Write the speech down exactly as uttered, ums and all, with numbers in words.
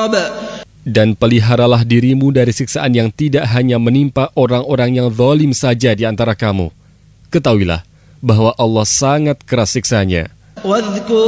Dan peliharalah dirimu dari siksaan yang tidak hanya menimpa orang-orang yang zalim saja di antara kamu. Ketahuilah bahwa Allah sangat keras siksanya.